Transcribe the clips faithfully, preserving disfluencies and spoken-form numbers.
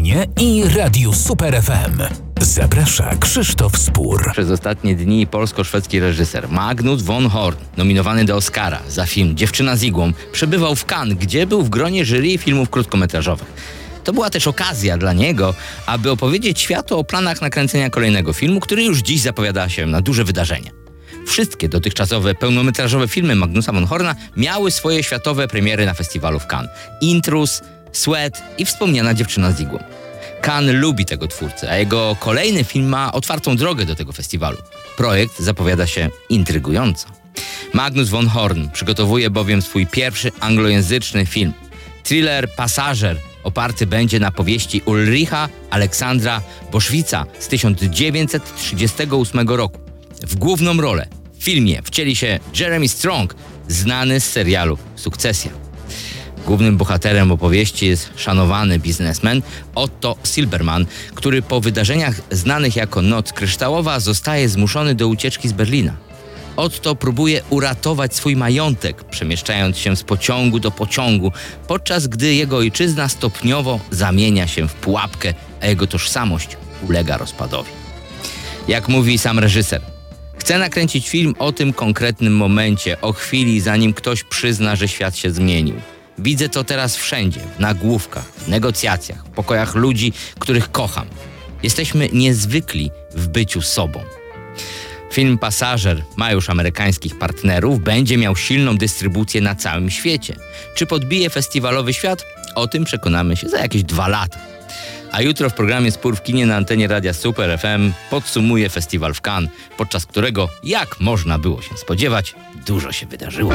kinie i Radiu Super F M. Zaprasza Krzysztof Spór. Przez ostatnie dni polsko-szwedzki reżyser Magnus von Horn, nominowany do Oscara za film Dziewczyna z igłą, przebywał w Cannes, gdzie był w gronie jury filmów krótkometrażowych. To była też okazja dla niego, aby opowiedzieć światu o planach nakręcenia kolejnego filmu, który już dziś zapowiada się na duże wydarzenie. Wszystkie dotychczasowe pełnometrażowe filmy Magnusa von Horna miały swoje światowe premiery na festiwalu w Cannes. Intrus, Sweat i wspomniana Dziewczyna z igłą. Cannes lubi tego twórcę, a jego kolejny film ma otwartą drogę do tego festiwalu. Projekt zapowiada się intrygująco. Magnus von Horn przygotowuje bowiem swój pierwszy anglojęzyczny film. Thriller Pasażer oparty będzie na powieści Ulricha Aleksandra Boschwitza z tysiąc dziewięćset trzydziestego ósmego roku. W główną rolę w filmie wcieli się Jeremy Strong, znany z serialu Sukcesja. Głównym bohaterem opowieści jest szanowany biznesmen Otto Silberman, który po wydarzeniach znanych jako Noc Kryształowa zostaje zmuszony do ucieczki z Berlina. Otto próbuje uratować swój majątek, przemieszczając się z pociągu do pociągu, podczas gdy jego ojczyzna stopniowo zamienia się w pułapkę, a jego tożsamość ulega rozpadowi. Jak mówi sam reżyser, chcę nakręcić film o tym konkretnym momencie, o chwili, zanim ktoś przyzna, że świat się zmienił. Widzę to teraz wszędzie, w nagłówkach, w negocjacjach, w pokojach ludzi, których kocham. Jesteśmy niezwykli w byciu sobą. Film Pasażer ma już amerykańskich partnerów, będzie miał silną dystrybucję na całym świecie. Czy podbije festiwalowy świat? O tym przekonamy się za jakieś dwa lata. A jutro w programie Spór w kinie na antenie Radia Super F M podsumuje festiwal w Cannes, podczas którego, jak można było się spodziewać, dużo się wydarzyło.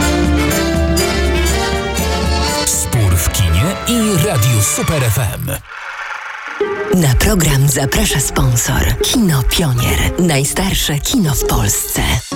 Spór w kinie i Radiu Super F M. Na program zaprasza sponsor Kino Pionier. Najstarsze kino w Polsce.